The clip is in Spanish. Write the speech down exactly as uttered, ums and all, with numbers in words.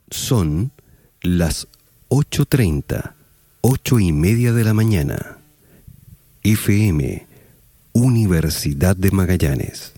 Son las ocho treinta, ocho y media de la mañana. F M, Universidad de Magallanes.